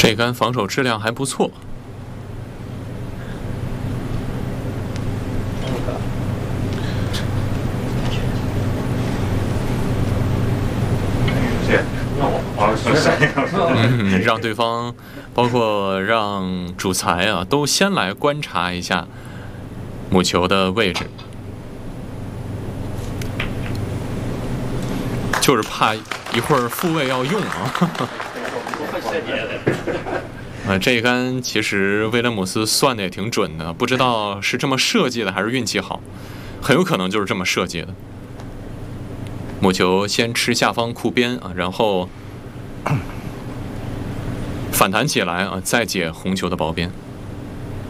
这杆防守质量还不错。让对方，包括让主裁啊，都先来观察一下母球的位置，就是怕一会儿复位要用啊。这一杆其实威廉姆斯算的也挺准的，不知道是这么设计的还是运气好，很有可能就是这么设计的。母球先吃下方库边啊，然后反弹起来啊，再解红球的薄边。